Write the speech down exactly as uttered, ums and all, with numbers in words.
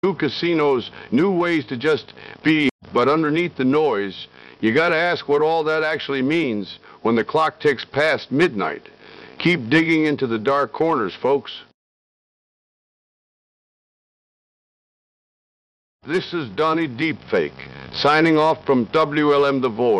New casinos, new ways to just be, but underneath the noise, you gotta ask what all that actually means when the clock ticks past midnight. Keep digging into the dark corners, folks. This is Donnie Deepfake, signing off from W L M The Voice.